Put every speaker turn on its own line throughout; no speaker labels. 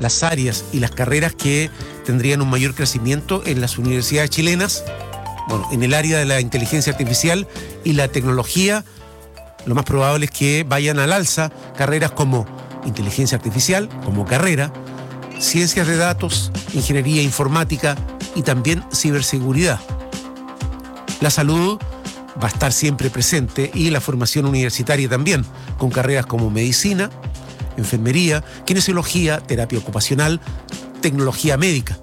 las áreas y las carreras que tendrían un mayor crecimiento en las universidades chilenas. Bueno, en el área de la inteligencia artificial y la tecnología, lo más probable es que vayan al alza carreras como inteligencia artificial, como carrera, ciencias de datos, ingeniería informática y también ciberseguridad. La salud va a estar siempre presente y la formación universitaria también, con carreras como medicina, enfermería, kinesiología, terapia ocupacional, tecnología médica.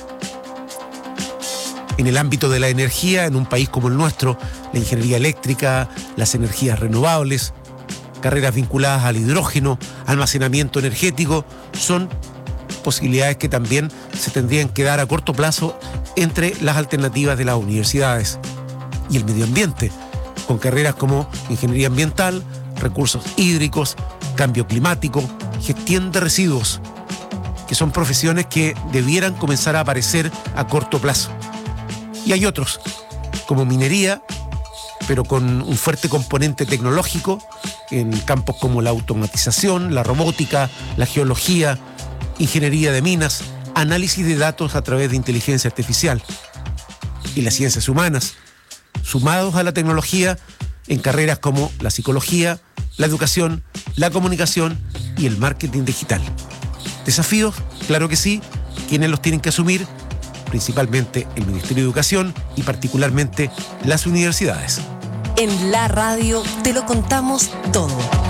En el ámbito de la energía, en un país como el nuestro, la ingeniería eléctrica, las energías renovables, carreras vinculadas al hidrógeno, almacenamiento energético, son posibilidades que también se tendrían que dar a corto plazo entre las alternativas de las universidades. Y el medio ambiente, con carreras como ingeniería ambiental, recursos hídricos, cambio climático, gestión de residuos, que son profesiones que debieran comenzar a aparecer a corto plazo. Y hay otros, como minería, pero con un fuerte componente tecnológico en campos como la automatización, la robótica, la geología, ingeniería de minas, análisis de datos a través de inteligencia artificial y las ciencias humanas, sumados a la tecnología en carreras como la psicología, la educación, la comunicación y el marketing digital. Desafíos, claro que sí, quienes los tienen que asumir, principalmente el Ministerio de Educación y particularmente las universidades.
En la radio te lo contamos todo.